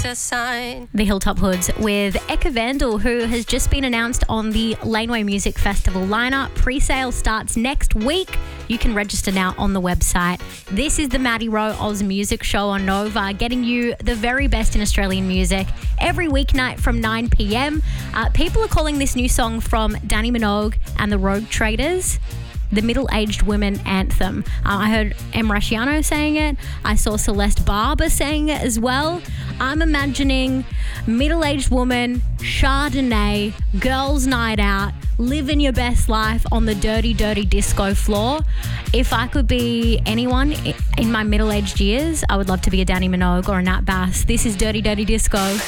a sign. The Hilltop Hoods with Eka Vandal, who has just been announced on the Laneway Music Festival lineup. Pre-sale starts next week. You can register now on the website. This is the Maddie Rowe Oz Music Show on Nova, getting you the very best in Australian music every weeknight from 9 p.m. People are calling this new song from Danny Minogue and the Rogue Traders the middle-aged women anthem. I heard Em Rasciano saying it. I saw Celeste Barber saying it as well. I'm imagining middle-aged woman, Chardonnay, girls' night out, living your best life on the dirty, dirty disco floor. If I could be anyone in my middle-aged years, I would love to be a Danny Minogue or a Nat Bass. This is Dirty, Dirty Disco.